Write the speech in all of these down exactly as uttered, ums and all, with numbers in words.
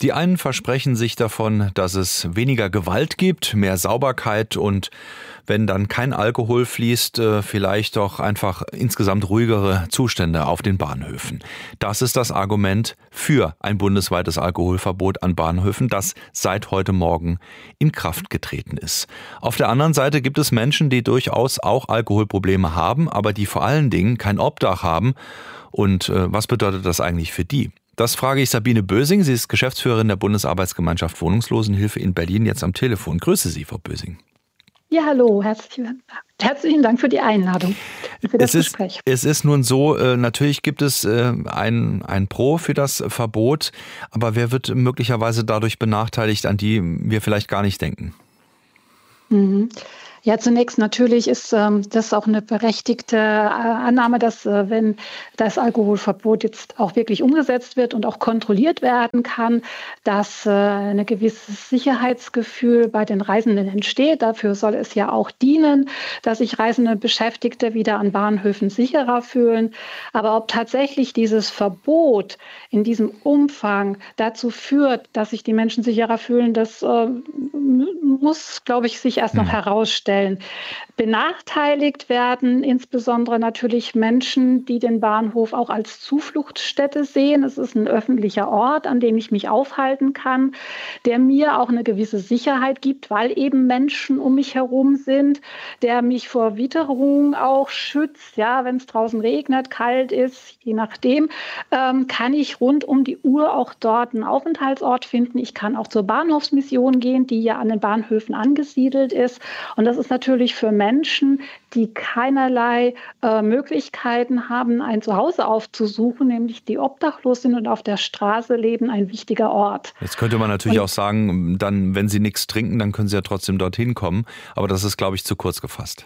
Die einen versprechen sich davon, dass es weniger Gewalt gibt, mehr Sauberkeit und wenn dann kein Alkohol fließt, vielleicht doch einfach insgesamt ruhigere Zustände auf den Bahnhöfen. Das ist das Argument für ein bundesweites Alkoholverbot an Bahnhöfen, das seit heute Morgen in Kraft getreten ist. Auf der anderen Seite gibt es Menschen, die durchaus auch Alkoholprobleme haben, aber die vor allen Dingen kein Obdach haben. Und äh, was bedeutet das eigentlich für die? Das frage ich Sabine Bösing. Sie ist Geschäftsführerin der Bundesarbeitsgemeinschaft Wohnungslosenhilfe in Berlin, jetzt am Telefon. Grüße Sie, Frau Bösing. Ja, hallo, herzlichen, herzlichen Dank für die Einladung, für das es Gespräch. Ist, es ist nun so, äh, natürlich gibt es äh, ein, ein Pro für das Verbot, aber wer wird möglicherweise dadurch benachteiligt, an die wir vielleicht gar nicht denken? Mhm. Ja, zunächst natürlich ist ähm, das auch eine berechtigte äh, Annahme, dass äh, wenn das Alkoholverbot jetzt auch wirklich umgesetzt wird und auch kontrolliert werden kann, dass äh, ein gewisses Sicherheitsgefühl bei den Reisenden entsteht. Dafür soll es ja auch dienen, dass sich Reisende und Beschäftigte wieder an Bahnhöfen sicherer fühlen. Aber ob tatsächlich dieses Verbot in diesem Umfang dazu führt, dass sich die Menschen sicherer fühlen, das äh, muss, glaube ich, sich erst noch hm. herausstellen. Benachteiligt werden insbesondere natürlich Menschen, die den Bahnhof auch als Zufluchtsstätte sehen. Es ist ein öffentlicher Ort, an dem ich mich aufhalten kann, der mir auch eine gewisse Sicherheit gibt, weil eben Menschen um mich herum sind, der mich vor Witterung auch schützt. Ja, wenn es draußen regnet, kalt ist, je nachdem, ähm, kann ich rund um die Uhr auch dort einen Aufenthaltsort finden. Ich kann auch zur Bahnhofsmission gehen, die ja an den Bahnhöfen angesiedelt ist. Und das ist natürlich für Menschen, die keinerlei äh, Möglichkeiten haben, ein Zuhause aufzusuchen, nämlich die obdachlos sind und auf der Straße leben, ein wichtiger Ort. Jetzt könnte man natürlich und, auch sagen, dann, wenn sie nichts trinken, dann können sie ja trotzdem dorthin kommen. Aber das ist, glaube ich, zu kurz gefasst.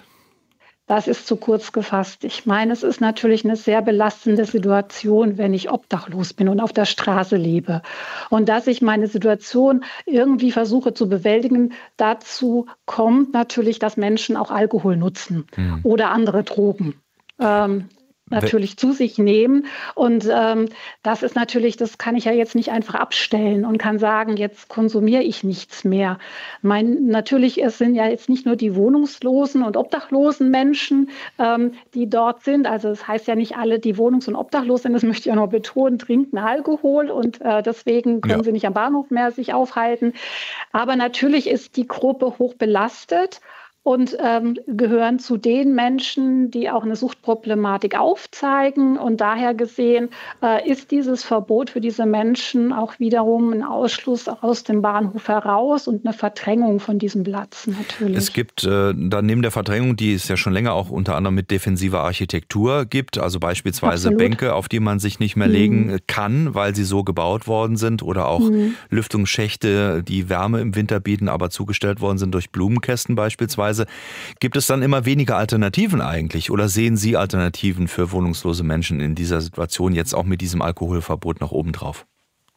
Das ist zu kurz gefasst. Ich meine, es ist natürlich eine sehr belastende Situation, wenn ich obdachlos bin und auf der Straße lebe. Und dass ich meine Situation irgendwie versuche zu bewältigen, dazu kommt natürlich, dass Menschen auch Alkohol nutzen hm. oder andere Drogen. Ähm, natürlich zu sich nehmen. Und ähm, das ist natürlich, das kann ich ja jetzt nicht einfach abstellen und kann sagen, jetzt konsumiere ich nichts mehr. Mein, natürlich, es sind ja jetzt nicht nur die wohnungslosen und obdachlosen Menschen, ähm, die dort sind. Also es das heißt ja nicht alle, die wohnungs- und obdachlos sind, das möchte ich auch noch betonen, trinken Alkohol und äh, deswegen können ja. sie nicht am Bahnhof mehr sich aufhalten. Aber natürlich ist die Gruppe hoch belastet und ähm, gehören zu den Menschen, die auch eine Suchtproblematik aufzeigen. Und daher gesehen äh, ist dieses Verbot für diese Menschen auch wiederum ein Ausschluss aus dem Bahnhof heraus und eine Verdrängung von diesem Platz natürlich. Es gibt äh, dann neben der Verdrängung, die es ja schon länger auch unter anderem mit defensiver Architektur gibt, also beispielsweise Absolut. Bänke, auf die man sich nicht mehr mhm. legen kann, weil sie so gebaut worden sind, oder auch mhm. Lüftungsschächte, die Wärme im Winter bieten, aber zugestellt worden sind durch Blumenkästen beispielsweise. Gibt es dann immer weniger Alternativen eigentlich? Oder sehen Sie Alternativen für wohnungslose Menschen in dieser Situation jetzt auch mit diesem Alkoholverbot noch obendrauf?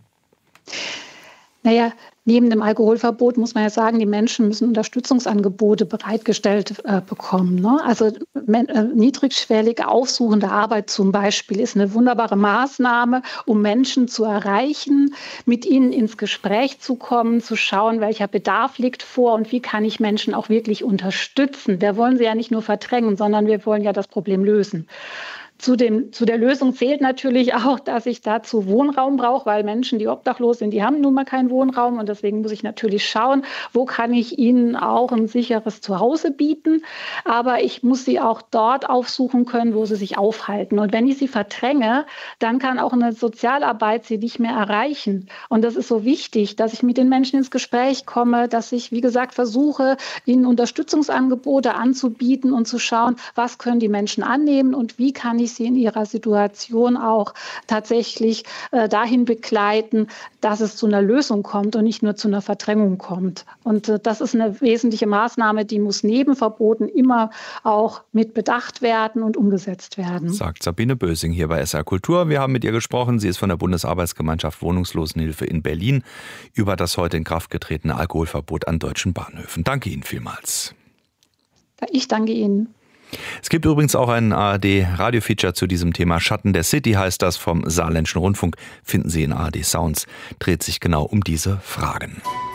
Naja, neben dem Alkoholverbot muss man ja sagen, die Menschen müssen Unterstützungsangebote bereitgestellt äh, bekommen. Ne? Also äh, niedrigschwellige aufsuchende Arbeit zum Beispiel ist eine wunderbare Maßnahme, um Menschen zu erreichen, mit ihnen ins Gespräch zu kommen, zu schauen, welcher Bedarf liegt vor und wie kann ich Menschen auch wirklich unterstützen. Wir wollen sie ja nicht nur verdrängen, sondern wir wollen ja das Problem lösen. Zu, dem, zu der Lösung zählt natürlich auch, dass ich dazu Wohnraum brauche, weil Menschen, die obdachlos sind, die haben nun mal keinen Wohnraum und deswegen muss ich natürlich schauen, wo kann ich ihnen auch ein sicheres Zuhause bieten, aber ich muss sie auch dort aufsuchen können, wo sie sich aufhalten. Und wenn ich sie verdränge, dann kann auch eine Sozialarbeit sie nicht mehr erreichen. Und das ist so wichtig, dass ich mit den Menschen ins Gespräch komme, dass ich, wie gesagt, versuche, ihnen Unterstützungsangebote anzubieten und zu schauen, was können die Menschen annehmen und wie kann ich sie in ihrer Situation auch tatsächlich äh, dahin begleiten, dass es zu einer Lösung kommt und nicht nur zu einer Verdrängung kommt. Und äh, das ist eine wesentliche Maßnahme, die muss neben Verboten immer auch mit bedacht werden und umgesetzt werden. Sagt Sabine Bösing hier bei S R Kultur. Wir haben mit ihr gesprochen. Sie ist von der Bundesarbeitsgemeinschaft Wohnungslosenhilfe in Berlin über das heute in Kraft getretene Alkoholverbot an deutschen Bahnhöfen. Danke Ihnen vielmals. Ich danke Ihnen. Es gibt übrigens auch ein A R D-Radio-Feature zu diesem Thema. Schatten der City heißt das, vom Saarländischen Rundfunk, finden Sie in A R D Sounds, dreht sich genau um diese Fragen.